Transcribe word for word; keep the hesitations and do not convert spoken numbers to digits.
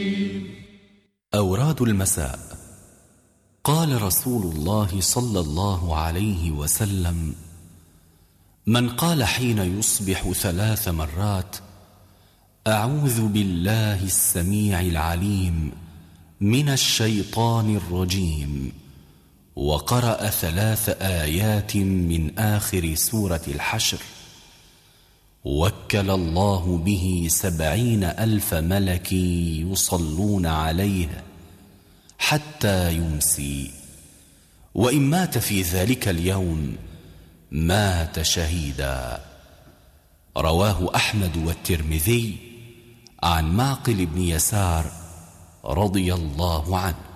أوراد المساء. قال رسول الله صلى الله عليه وسلم: من قال حين يصبح ثلاث مرات: أعوذ بالله السميع العليم من الشيطان الرجيم، وقرأ ثلاث آيات من آخر سورة الحشر، وكل الله به سبعين ألف ملك يصلون عليه حتى يمسي، وإن مات في ذلك اليوم مات شهيدا. رواه أحمد والترمذي عن معقل بن يسار رضي الله عنه.